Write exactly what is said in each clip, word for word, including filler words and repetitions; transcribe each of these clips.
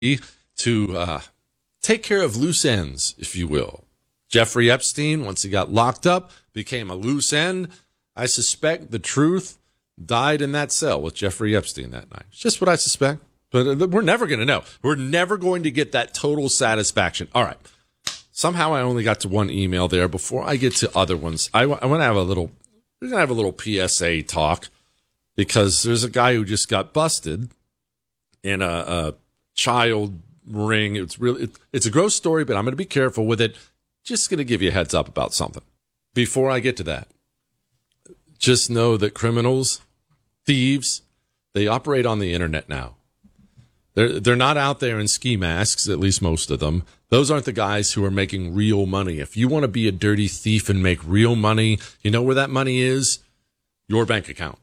to uh, take care of loose ends, if you will. Jeffrey Epstein, once he got locked up, became a loose end. I suspect the truth died in that cell with Jeffrey Epstein that night. It's just what I suspect. But we're never going to know. We're never going to get that total satisfaction. All right. Somehow I only got to one email there. Before I get to other ones, I, w- I want to have a little, we're going to have a little P S A talk because there's a guy who just got busted in a, a child ring. It's really, it, it's a gross story, but I'm going to be careful with it. Just going to give you a heads up about something. Before I get to that, just know that criminals, thieves, they operate on the internet now. They're, they're not out there in ski masks, at least most of them. Those aren't the guys who are making real money. If you want to be a dirty thief and make real money, you know where that money is? Your bank account.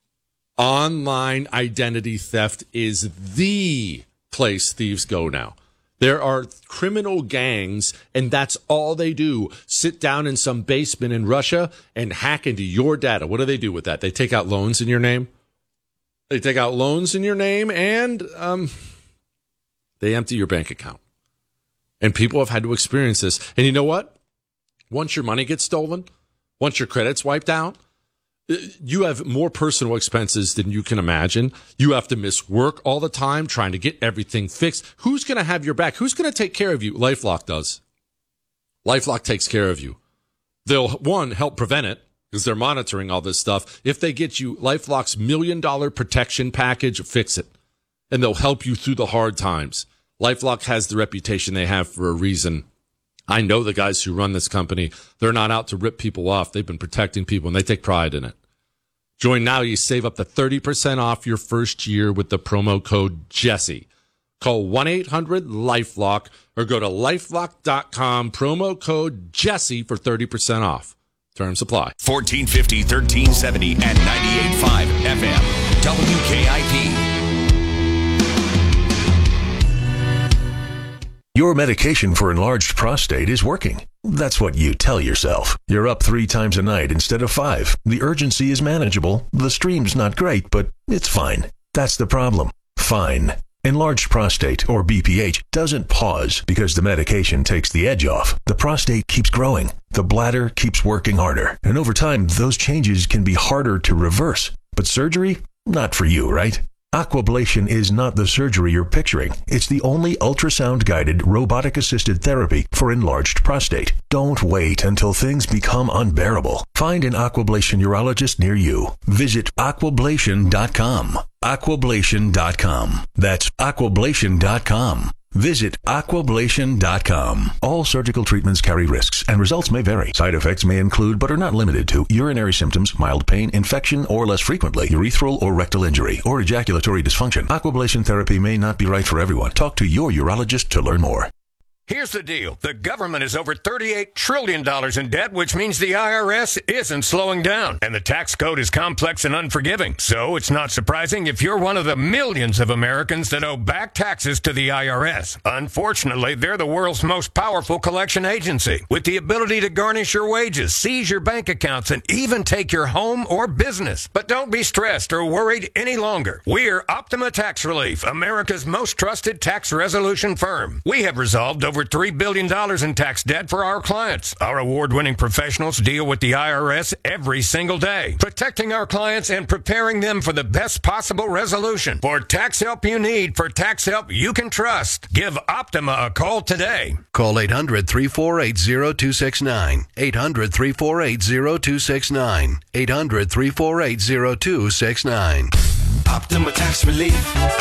Online identity theft is the place thieves go now. There are criminal gangs, and that's all they do. Sit down in some basement in Russia and hack into your data. What do they do with that? They take out loans in your name. They take out loans in your name, and um, they empty your bank account. And people have had to experience this. And you know what? Once your money gets stolen, once your credit's wiped out, you have more personal expenses than you can imagine. You have to miss work all the time trying to get everything fixed. Who's going to have your back? Who's going to take care of you? LifeLock does. LifeLock takes care of you. They'll, one, help prevent it because they're monitoring all this stuff. If they get you LifeLock's million dollar protection package, fix it. And they'll help you through the hard times. LifeLock has the reputation they have for a reason. I know the guys who run this company. They're not out to rip people off. They've been protecting people, and they take pride in it. Join now. You save up to thirty percent off your first year with the promo code Jesse. Call one eight hundred LifeLock or go to lifelock dot com, promo code Jesse for thirty percent off. Terms apply. fourteen fifty, thirteen seventy and ninety-eight point five F M. W K I P. Your medication for enlarged prostate is working. That's what you tell yourself. You're up three times a night instead of five. The urgency is manageable. The stream's not great, but it's fine. That's the problem. Fine. Enlarged prostate, or B P H, doesn't pause because the medication takes the edge off. The prostate keeps growing. The bladder keeps working harder. And over time, those changes can be harder to reverse. But surgery? Not for you, right? Aquablation is not the surgery you're picturing. It's the only ultrasound-guided, robotic-assisted therapy for enlarged prostate. Don't wait until things become unbearable. Find an Aquablation urologist near you. Visit aquablation dot com. aquablation dot com. That's aquablation dot com. Visit aquablation dot com. All surgical treatments carry risks, and results may vary. Side effects may include, but are not limited to, urinary symptoms, mild pain, infection, or less frequently, urethral or rectal injury, or ejaculatory dysfunction. Aquablation therapy may not be right for everyone. Talk to your urologist to learn more. Here's the deal. The government is over thirty-eight trillion dollars in debt, which means the I R S isn't slowing down. And the tax code is complex and unforgiving. So it's not surprising if you're one of the millions of Americans that owe back taxes to the I R S. Unfortunately, they're the world's most powerful collection agency, with the ability to garnish your wages, seize your bank accounts, and even take your home or business. But don't be stressed or worried any longer. We're Optima Tax Relief, America's most trusted tax resolution firm. We have resolved over over three billion dollars in tax debt for our clients. Our award-winning professionals deal with the I R S every single day, protecting our clients and preparing them for the best possible resolution. For tax help you need, for tax help you can trust, give Optima a call today. Call eight hundred, three four eight, zero two six nine. eight hundred, three four eight, zero two six nine. eight hundred, three four eight, zero two six nine. Optima Tax Relief.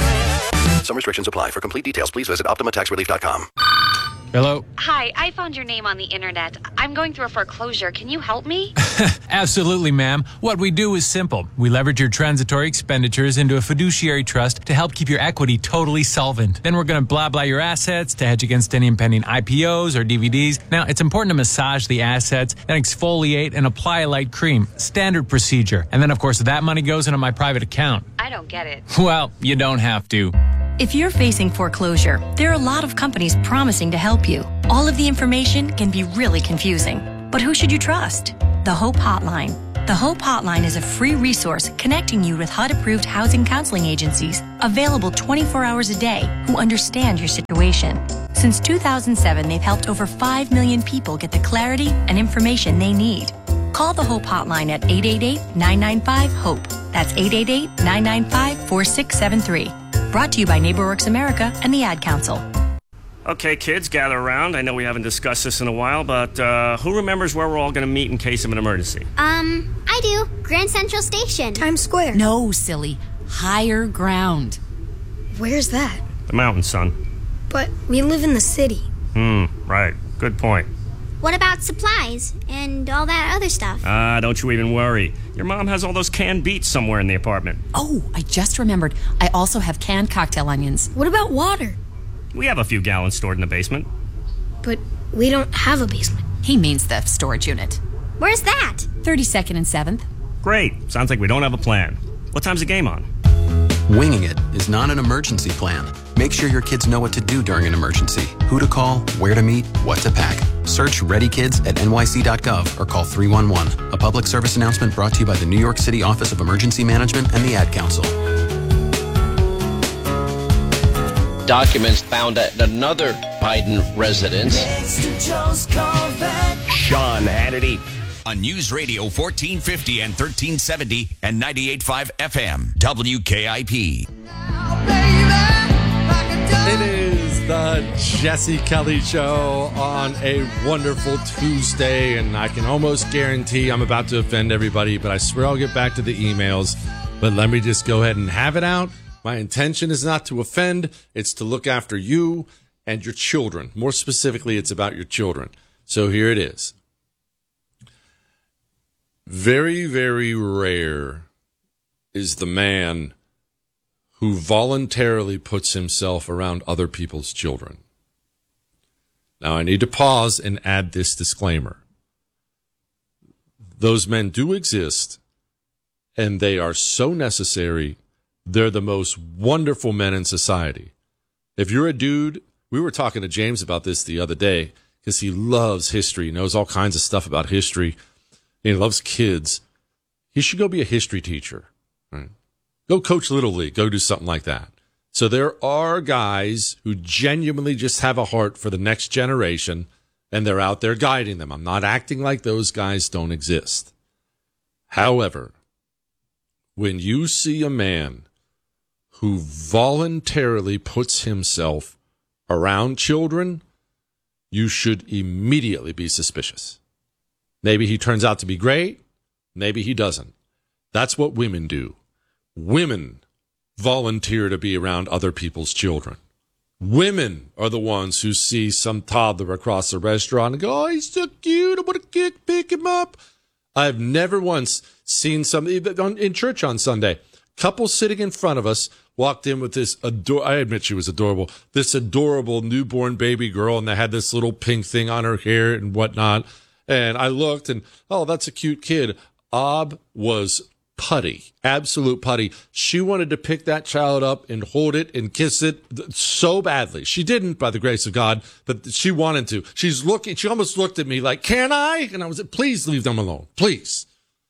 Some restrictions apply. For complete details, please visit optima tax relief dot com. Hello? Hi, I found your name on the internet. I'm going through a foreclosure. Can you help me? Absolutely, ma'am. What we do is simple. We leverage your transitory expenditures into a fiduciary trust to help keep your equity totally solvent. Then we're going to blah blah your assets to hedge against any impending I P Os or D V Ds. Now, it's important to massage the assets, then exfoliate and apply a light cream. Standard procedure. And then, of course, that money goes into my private account. I don't get it. Well, you don't have to. If you're facing foreclosure, there are a lot of companies promising to help you. All of the information can be really confusing. But who should you trust? The Hope Hotline. The HOPE Hotline is a free resource connecting you with H U D-approved housing counseling agencies available twenty-four hours a day who understand your situation. Since two thousand seven, they've helped over five million people get the clarity and information they need. Call the HOPE Hotline at eight eight eight, nine nine five, HOPE. That's eight eight eight, nine nine five, four six seven three. Brought to you by NeighborWorks America and the Ad Council. Okay, kids, gather around. I know we haven't discussed this in a while, but uh, who remembers where we're all going to meet in case of an emergency? Um, I do. Grand Central Station. Times Square. No, silly. Higher ground. Where's that? The mountain, son. But we live in the city. Hmm, right. Good point. What about supplies and all that other stuff? Ah, uh, don't you even worry. Your mom has all those canned beets somewhere in the apartment. Oh, I just remembered. I also have canned cocktail onions. What about water? We have a few gallons stored in the basement. But we don't have a basement. He means the storage unit. Where's that? thirty-second and seventh. Great. Sounds like we don't have a plan. What time's the game on? Winging it is not an emergency plan. Make sure your kids know what to do during an emergency, who to call, where to meet, what to pack. Search Ready Kids at N Y C dot gov or call three one one. A public service announcement brought to you by the New York City Office of Emergency Management and the Ad Council. Documents found at another Biden residence. Sean Hannity on News Radio fourteen fifty and thirteen seventy and ninety-eight point five F M W K I P. It is the Jesse Kelly Show on a wonderful Tuesday, and I can almost guarantee I'm about to offend everybody, but I swear I'll get back to the emails. But let me just go ahead and have it out. My intention is not to offend. It's to look after you and your children. More specifically, it's about your children. So here it is. Very, very rare is the man who voluntarily puts himself around other people's children. Now, I need to pause and add this disclaimer. Those men do exist, and they are so necessary. They're the most wonderful men in society. If you're a dude, we were talking to James about this the other day because he loves history, knows all kinds of stuff about history. He loves kids. He should go be a history teacher. Right? Go coach Little League. Go do something like that. So there are guys who genuinely just have a heart for the next generation, and they're out there guiding them. I'm not acting like those guys don't exist. However, when you see a man who voluntarily puts himself around children, you should immediately be suspicious. Maybe he turns out to be great. Maybe he doesn't. That's what women do. Women volunteer to be around other people's children. Women are the ones who see some toddler across the restaurant and go, oh, he's so cute. I want to pick him up. I've never once seen somebody in church on Sunday. Couple sitting in front of us walked in with this ador- I admit she was adorable. This adorable newborn baby girl, and they had this little pink thing on her hair and whatnot. And I looked, and oh, that's a cute kid. Ob was putty, absolute putty. She wanted to pick that child up and hold it and kiss it so badly. She didn't, by the grace of God, but she wanted to. She's looking. She almost looked at me like, "Can I?" And I was like, "Please leave them alone, please."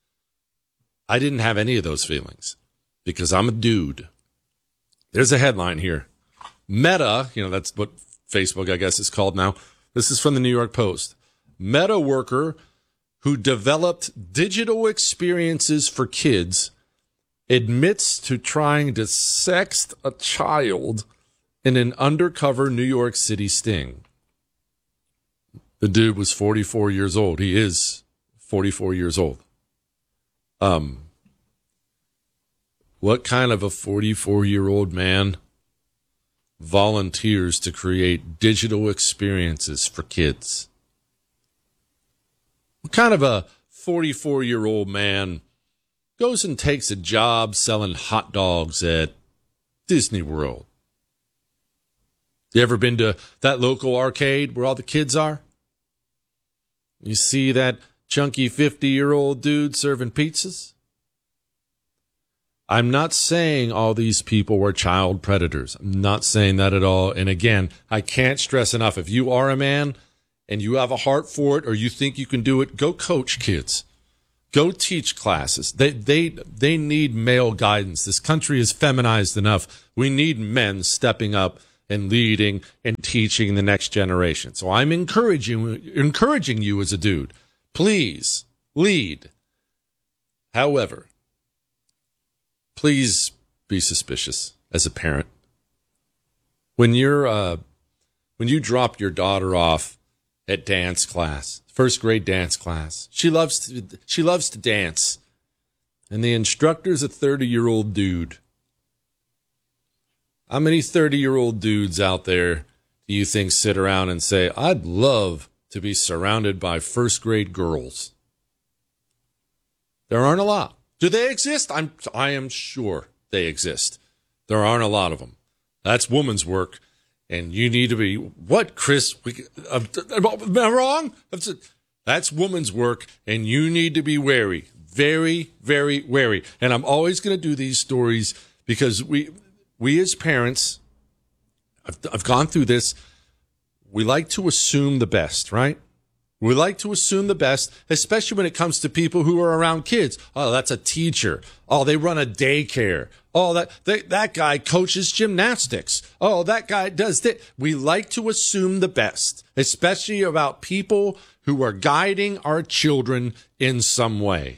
I didn't have any of those feelings because I'm a dude. There's a headline here. Meta, you know, that's what Facebook, I guess, is called now. This is from the New York Post. Meta worker who developed digital experiences for kids admits to trying to sext a child in an undercover New York City sting. The dude was forty-four years old. He is forty-four years old. Um, what kind of a forty-four-year-old man volunteers to create digital experiences for kids? What kind of a forty-four-year-old man goes and takes a job selling hot dogs at Disney World? You ever been to that local arcade where all the kids are? You see that chunky fifty-year-old dude serving pizzas? I'm not saying all these people were child predators. I'm not saying that at all. And again, I can't stress enough, if you are a man and you have a heart for it or you think you can do it, go coach kids. Go teach classes. They they they need male guidance. This country is feminized enough. We need men stepping up and leading and teaching the next generation. So I'm encouraging encouraging you as a dude. Please lead. However, please be suspicious as a parent. When you're uh, when you drop your daughter off at dance class, first grade dance class, she loves to, she loves to dance, and the instructor's a thirty-year-old dude. How many thirty-year-old dudes out there do you think sit around and say, I'd love to be surrounded by first-grade girls? There aren't a lot. Do they exist? I'm, I am sure they exist. There aren't a lot of them. That's woman's work, and you need to be, what, Chris? We, uh, am I wrong? That's woman's work, and you need to be wary. Very, very wary. And I'm always going to do these stories because we... We as parents, I've, I've gone through this, we like to assume the best, right? We like to assume the best, especially when it comes to people who are around kids. Oh, that's a teacher. Oh, they run a daycare. Oh, that they, that guy coaches gymnastics. Oh, that guy does that. We like to assume the best, especially about people who are guiding our children in some way.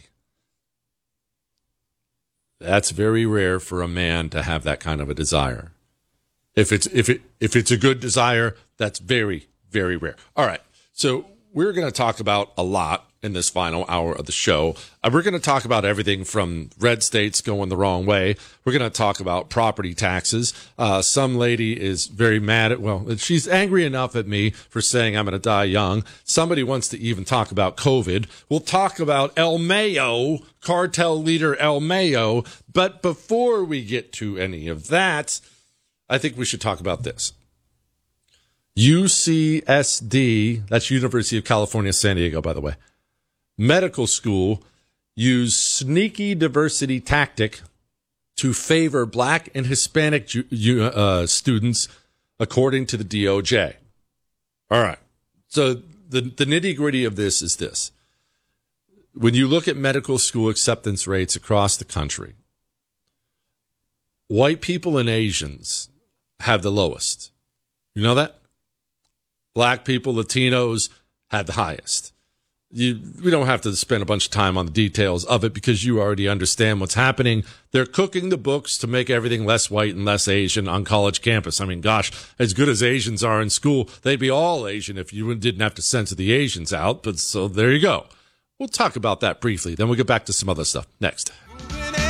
That's very rare for a man to have that kind of a desire. If it's if it if it's a good desire, that's very, very rare. All right. So we're going to talk about a lot in this final hour of the show. Uh, we're going to talk about everything from red states going the wrong way. We're going to talk about property taxes. Uh, some lady is very mad at, well, she's angry enough at me for saying I'm going to die young. Somebody wants to even talk about COVID. We'll talk about El Mayo, cartel leader El Mayo. But before we get to any of that, I think we should talk about this. U C S D, that's University of California, San Diego, by the way, medical school used sneaky diversity tactic to favor black and Hispanic uh, students, according to the D O J. All right. So the, the nitty-gritty of this is this. When you look at medical school acceptance rates across the country, white people and Asians have the lowest. You know that? Black people, Latinos had the highest. You, we don't have to spend a bunch of time on the details of it because you already understand what's happening. They're cooking the books to make everything less white and less Asian on college campus. I mean, gosh, as good as Asians are in school, they'd be all Asian if you didn't have to censor the Asians out. But so there you go. We'll talk about that briefly. Then we'll get back to some other stuff next.